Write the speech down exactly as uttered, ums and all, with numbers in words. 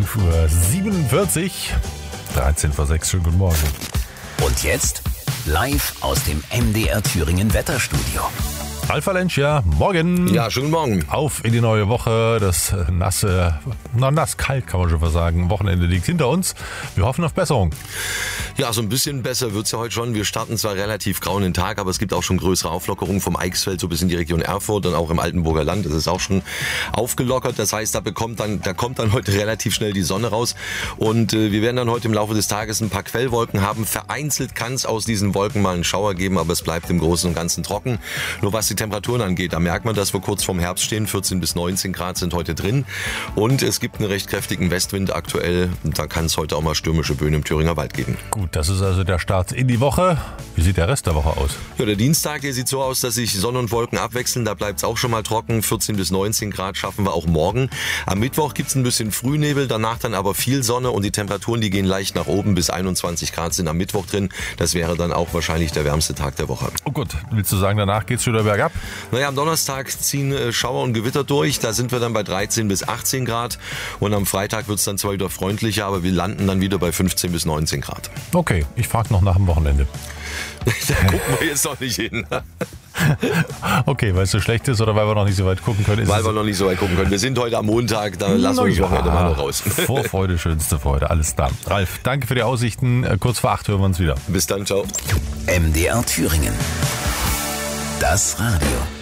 fünf Uhr siebenundvierzig, dreizehn vor sechs, schönen guten Morgen. Und jetzt live aus dem M D R Thüringen Wetterstudio. Alpha Lensch, ja, morgen. Ja, schönen Morgen. Auf in die neue Woche. Das nasse, na nass kalt kann man schon fast sagen. Wochenende liegt hinter uns. Wir hoffen auf Besserung. Ja, so ein bisschen besser wird's ja heute schon. Wir starten zwar relativ grau in den Tag, aber es gibt auch schon größere Auflockerungen vom Eichsfeld so bis in die Region Erfurt und auch im Altenburger Land. Das ist auch schon aufgelockert. Das heißt, da bekommt dann, da kommt dann heute relativ schnell die Sonne raus. Und äh, wir werden dann heute im Laufe des Tages ein paar Quellwolken haben. Vereinzelt kann es aus diesen Wolken mal einen Schauer geben, aber es bleibt im Großen und Ganzen trocken. Nur was die Temperaturen angeht, da merkt man, dass wir kurz vorm Herbst stehen. vierzehn bis neunzehn Grad sind heute drin. Und es gibt einen recht kräftigen Westwind aktuell. Da kann es heute auch mal stürmische Böen im Thüringer Wald geben. Gut, das ist also der Start in die Woche. Wie sieht der Rest der Woche aus? Ja, der Dienstag, der sieht so aus, dass sich Sonne und Wolken abwechseln. Da bleibt es auch schon mal trocken. vierzehn bis neunzehn Grad schaffen wir auch morgen. Am Mittwoch gibt es ein bisschen Frühnebel, danach dann aber viel Sonne und die Temperaturen, die gehen leicht nach oben. Bis einundzwanzig Grad sind am Mittwoch drin. Das wäre dann auch wahrscheinlich der wärmste Tag der Woche. Oh Gott, willst du sagen, danach geht's wieder bergab? Naja, am Donnerstag ziehen äh, Schauer und Gewitter durch. Da sind wir dann bei dreizehn bis achtzehn Grad. Und am Freitag wird es dann zwar wieder freundlicher, aber wir landen dann wieder bei fünfzehn bis neunzehn Grad. Okay, ich frage noch nach dem Wochenende. Da gucken wir jetzt noch nicht hin. Okay, weil es so schlecht ist oder weil wir noch nicht so weit gucken können? Ist weil wir noch nicht so weit gucken können. Wir sind heute am Montag, da lassen wir das Wochenende mal noch raus. Vorfreude, schönste Freude, alles da. Ralf, danke für die Aussichten. Kurz vor acht hören wir uns wieder. Bis dann, ciao. M D R Thüringen. Das Radio.